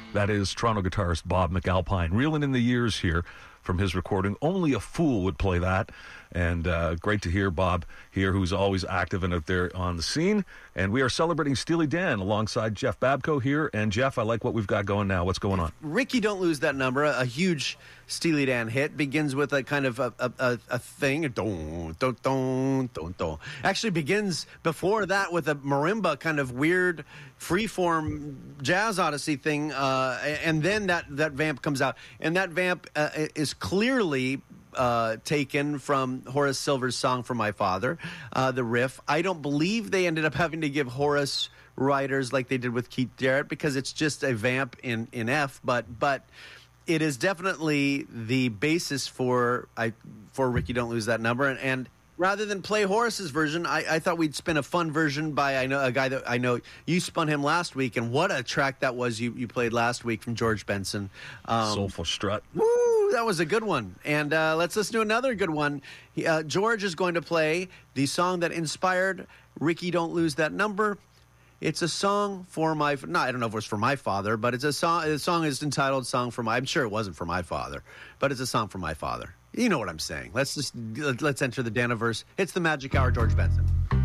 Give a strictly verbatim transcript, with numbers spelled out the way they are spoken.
That is Toronto guitarist Bob McAlpine. Reeling in the years here from his recording. Only a fool would play that. And uh, great to hear Bob here, who's always active and out there on the scene. And we are celebrating Steely Dan alongside Jeff Babko here. And Jeff, I like what we've got going now. What's going on? Ricky, Don't Lose That Number, a, a huge Steely Dan hit, begins with a kind of a, a, a, a thing. Don, don, don, don, don. Actually begins before that with a marimba kind of weird freeform jazz odyssey thing. Uh, and then that, that vamp comes out. And that vamp uh, is clearly Uh, taken from Horace Silver's song For My Father, uh, the riff. I don't believe they ended up having to give Horace writers like they did with Keith Jarrett, because it's just a vamp in, in F, but but it is definitely the basis for I for Ricky Don't Lose That Number. And, and rather than play Horace's version, I, I thought we'd spin a fun version by I know a guy that I know you spun him last week, and what a track that was you, you played last week from George Benson. Um, Soulful Strut. Woo! That was a good one. And uh, let's listen to another good one. He, uh, George is going to play the song that inspired Ricky Don't Lose That Number. It's a song for my, no, I don't know if it was for my father, but it's a song, the song is entitled Song for My, I'm sure it wasn't for my father, but it's a song for my father. You know what I'm saying. Let's just, let's enter the Daniverse. It's the Magic Hour, George Benson.